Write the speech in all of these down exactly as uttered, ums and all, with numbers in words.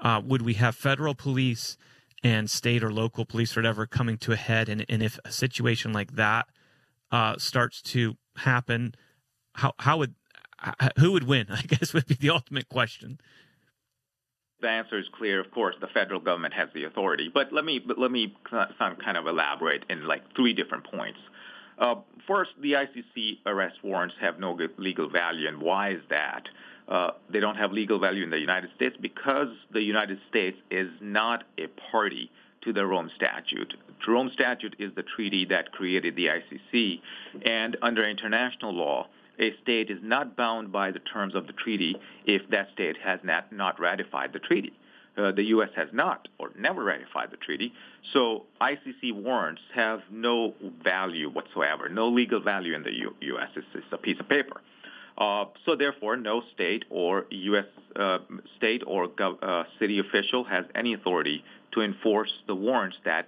uh, would we have federal police and state or local police or whatever coming to a head? And, and if a situation like that uh, starts to happen, how how would who would win? I guess would be the ultimate question. The answer is clear. Of course, the federal government has the authority. But let me but let me kind of elaborate in like three different points. Uh, first, the I C C arrest warrants have no legal value, and why is that? Uh, they don't have legal value in the United States because the United States is not a party to the Rome Statute. The Rome Statute is the treaty that created the I C C, and under international law, a state is not bound by the terms of the treaty if that state has not, not ratified the treaty. Uh, the U S has not or never ratified the treaty, so I C C warrants have no value whatsoever, no legal value in the U- U.S. It's, it's a piece of paper. Uh, so therefore, no state or U S uh, state or gov- uh, city official has any authority to enforce the warrants that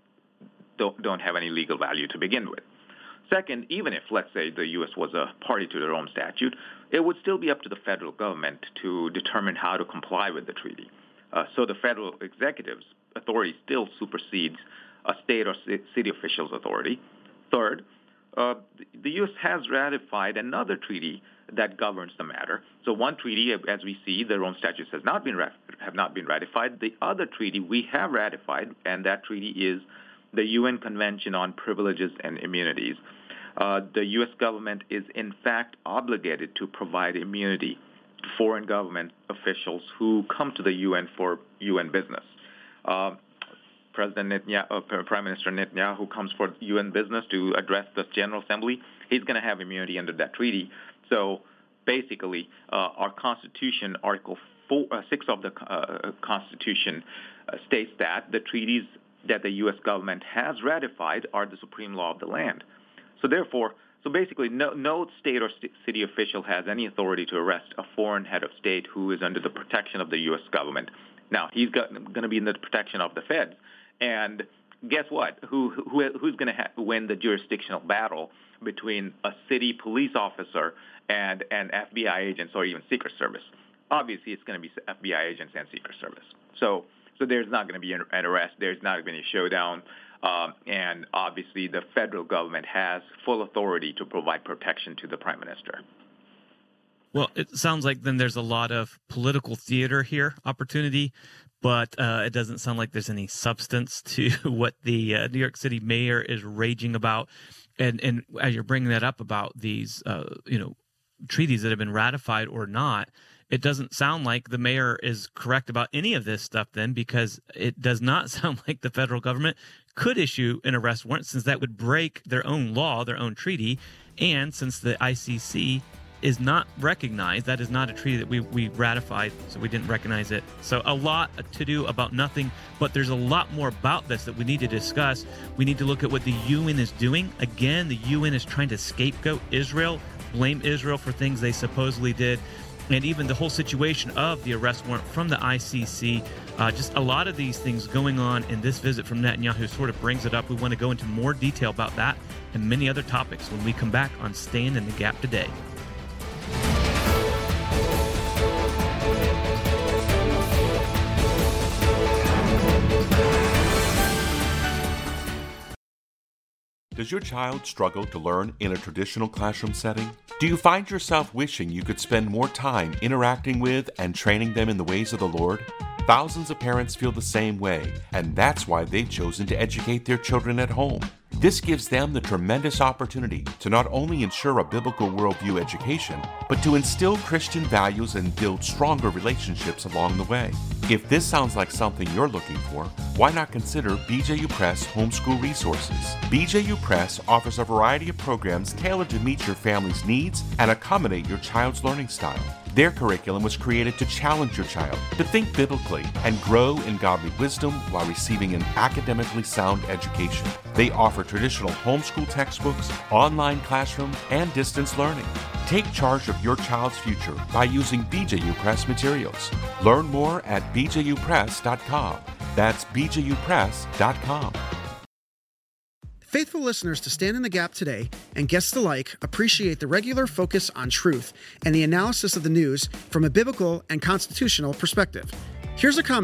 don't, don't have any legal value to begin with. Second, even if, let's say, the U S was a party to the Rome Statute, it would still be up to the federal government to determine how to comply with the treaty. Uh, so the federal executive's authority still supersedes a state or city official's authority. Third, uh, the U S has ratified another treaty that governs the matter. So one treaty, as we see, the Rome Statutes has not been have not been ratified. The other treaty we have ratified, and that treaty is the U N Convention on Privileges and Immunities. Uh, the U S government is in fact obligated to provide immunity to foreign government officials who come to the U N for U N business. Uh, President Netanyahu, uh, Prime Minister Netanyahu comes for U N business to address the General Assembly. He's going to have immunity under that treaty. So basically, uh, our Constitution, Article four, uh, six of the uh, Constitution uh, states that the treaties that the U S government has ratified are the supreme law of the land. So therefore, so basically, no, no state or st- city official has any authority to arrest a foreign head of state who is under the protection of the U S government. Now, he's going to be in the protection of the feds. And guess what? Who, who who's going to ha- win the jurisdictional battle between a city police officer and an F B I agents or even Secret Service? Obviously, it's going to be F B I agents and Secret Service. So, so there's not going to be an, an arrest. There's not going to be a showdown. Um, and obviously, the federal government has full authority to provide protection to the prime minister. Well, it sounds like then there's a lot of political theater here, opportunity, but uh, it doesn't sound like there's any substance to what the uh, New York City mayor is raging about. And and as you're bringing that up about these, uh, you know, treaties that have been ratified or not, it doesn't sound like the mayor is correct about any of this stuff then, because it does not sound like the federal government could issue an arrest warrant, since that would break their own law, their own treaty, and since the I C C is not recognized, that is not a treaty that we, we ratified, so we didn't recognize it. So a lot to do about nothing, but there's a lot more about this that we need to discuss. We need to look at what the U N is doing. Again, the U N is trying to scapegoat Israel, blame Israel for things they supposedly did, and even the whole situation of the arrest warrant from the I C C. Uh, just a lot of these things going on in this visit from Netanyahu sort of brings it up. We want to go into more detail about that and many other topics when we come back on Stand in the Gap today. Does your child struggle to learn in a traditional classroom setting? Do you find yourself wishing you could spend more time interacting with and training them in the ways of the Lord? Thousands of parents feel the same way, and that's why they've chosen to educate their children at home. This gives them the tremendous opportunity to not only ensure a biblical worldview education, but to instill Christian values and build stronger relationships along the way. If this sounds like something you're looking for, why not consider B J U Press Homeschool Resources? B J U Press offers a variety of programs tailored to meet your family's needs and accommodate your child's learning style. Their curriculum was created to challenge your child to think biblically and grow in godly wisdom while receiving an academically sound education. They offer traditional homeschool textbooks, online classroom, and distance learning. Take charge of your child's future by using B J U Press materials. Learn more at b j u press dot com. That's b j u press dot com. Faithful listeners to Stand in the Gap today and guests alike appreciate the regular focus on truth and the analysis of the news from a biblical and constitutional perspective. Here's a comment